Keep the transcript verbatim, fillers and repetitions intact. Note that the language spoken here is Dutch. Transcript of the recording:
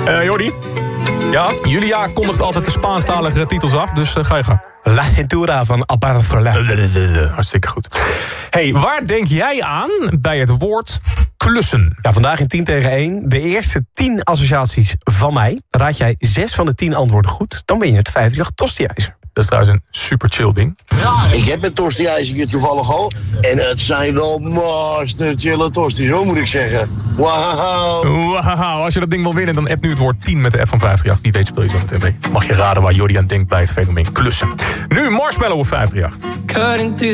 Uh, Jordi? Ja? Julia kondigt altijd de Spaanstalige titels af, dus uh, ga je gang. La Cintura van Aparafrola. Hartstikke goed. Hey, waar denk jij aan bij het woord klussen? Ja, vandaag in tien tegen één. De eerste tien associaties van mij. Raad jij zes van de tien antwoorden goed, dan ben je het vijfdrieënachtig Tosti-ijzer. Dat is trouwens een super chill ding. Ja, ik heb het tosti-ijzer toevallig al. En het zijn wel master chille tosti's, zo moet ik zeggen. Wauw. Wauw, als je dat ding wil winnen, dan app nu het woord tien met de app van vijfdrieënachtig. Wie weet speel je zo meteen mee. Mag je raden waar Jordi aan denkt bij het fenomeen klussen. Nu Marshmallow op vijfdrieënachtig.